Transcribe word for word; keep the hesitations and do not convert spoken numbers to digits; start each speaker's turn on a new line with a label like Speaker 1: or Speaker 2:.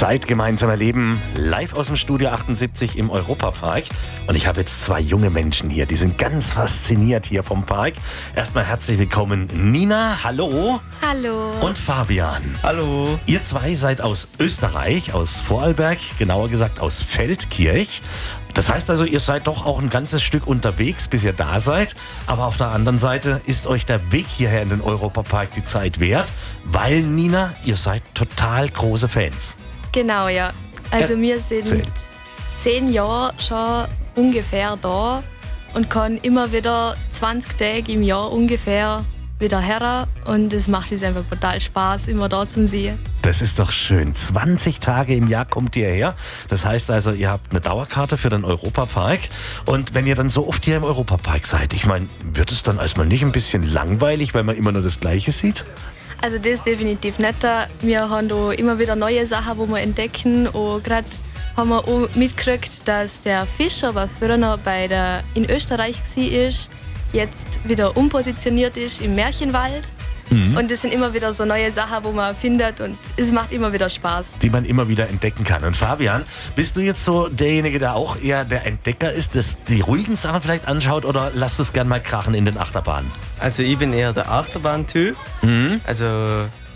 Speaker 1: Zeit gemeinsam erleben, live aus dem Studio achtundsiebzig im Europapark. Und ich habe jetzt zwei junge Menschen hier, die sind ganz fasziniert hier vom Park. Erstmal herzlich willkommen Nina, hallo.
Speaker 2: Hallo.
Speaker 1: Und Fabian.
Speaker 3: Hallo.
Speaker 1: Ihr zwei seid aus Österreich, aus Vorarlberg, genauer gesagt aus Feldkirch. Das heißt also, ihr seid doch auch ein ganzes Stück unterwegs, bis ihr da seid. Aber auf der anderen Seite ist euch der Weg hierher in den Europapark die Zeit wert, weil, Nina, ihr seid total große Fans.
Speaker 2: Genau, ja. Also wir sind
Speaker 1: Erzähl.
Speaker 2: zehn Jahre schon ungefähr da und kann immer wieder zwanzig Tage im Jahr ungefähr wieder her. Und es macht uns einfach total Spaß, immer da zu sehen.
Speaker 1: Das ist doch schön. zwanzig Tage im Jahr kommt ihr her. Das heißt also, ihr habt eine Dauerkarte für den Europapark. Und wenn ihr dann so oft hier im Europapark seid, ich meine, wird es dann erstmal nicht ein bisschen langweilig, weil man immer nur das Gleiche sieht?
Speaker 2: Also das ist definitiv netter. Wir haben da immer wieder neue Sachen, wo wir entdecken. Und gerade haben wir auch mitgekriegt, dass der Fischer, der früher bei der, in Österreich war, jetzt wieder umpositioniert ist im Märchenwald. Mhm. Und das sind immer wieder so neue Sachen, wo man findet, und es macht immer wieder Spaß.
Speaker 1: Die man immer wieder entdecken kann. Und Fabian, bist du jetzt so derjenige, der auch eher der Entdecker ist, der die ruhigen Sachen vielleicht anschaut, oder lässt du es gern mal krachen in den Achterbahnen?
Speaker 3: Also ich bin eher der Achterbahn-Typ.
Speaker 1: Mhm.
Speaker 3: Also